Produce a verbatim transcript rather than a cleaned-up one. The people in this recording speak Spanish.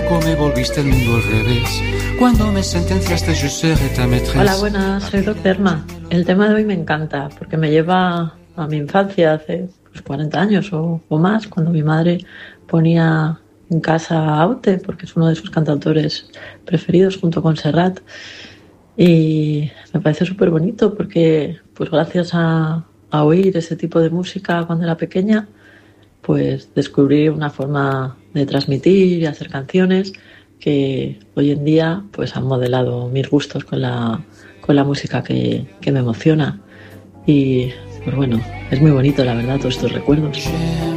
poco me volviste el mundo al revés. Cuando me sentenciaste, yo seré ta maîtresse. Hola, buenas, soy Docterma. El tema de hoy me encanta porque me lleva a mi infancia, hace pues, cuarenta años o, o más, cuando mi madre ponía en casa Aute, porque es uno de sus cantautores preferidos junto con Serrat. Y me parece súper bonito porque, pues gracias a, a oír ese tipo de música cuando era pequeña, pues descubrí una forma de transmitir y hacer canciones que hoy en día pues han modelado mis gustos con la, con la música que, que me emociona. Y pues bueno, es muy bonito la verdad todos estos recuerdos.